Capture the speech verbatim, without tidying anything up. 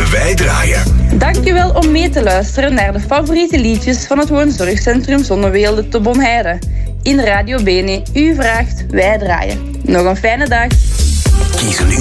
Wij Draaien. Dankjewel om mee te luisteren naar de favoriete liedjes van het woonzorgcentrum Zonneweelde te Bonheide. In Radio Bene, u vraagt, wij draaien. Nog een fijne dag. Kies een